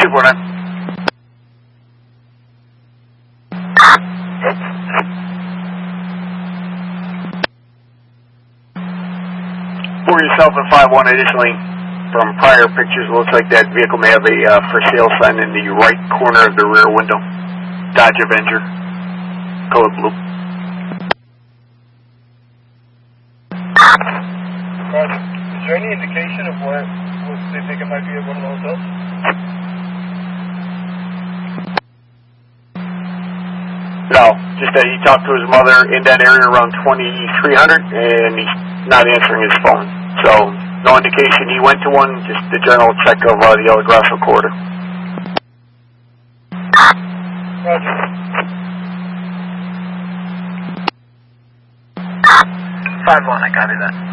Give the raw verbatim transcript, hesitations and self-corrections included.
two four nine. For yourself and five one, additionally, from prior pictures, it looks like that vehicle may have a uh, for sale sign in the right corner of the rear window. Dodge Avenger, color blue. Roger. Is there any indication of what, what they think it might be at one of the hotels? No, just that he talked to his mother in that area around twenty-three hundred, and he's not answering his phone. So, no indication he went to one, just the general check of uh, the El Grasso corridor. Roger. five one, I copy that.